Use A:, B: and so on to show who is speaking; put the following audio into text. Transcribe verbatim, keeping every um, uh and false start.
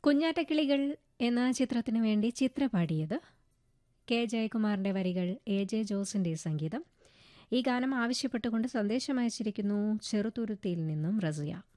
A: കുഞ്ഞാറ്റക്കിളികൾ എന്ന ചിത്രത്തിനു വേണ്ടി ചിത്ര പാടിയത്. കെ ജയകുമാറിന്റെ വരികൾ, എ ജെ ജോസിന്റെ സംഗീതം. ഈ ഗാനം ആവശ്യപ്പെട്ടുകൊണ്ട് സന്ദേശം അയച്ചിരിക്കുന്നു ചെറുതുരുത്തിയിൽ നിന്നും റസിയ.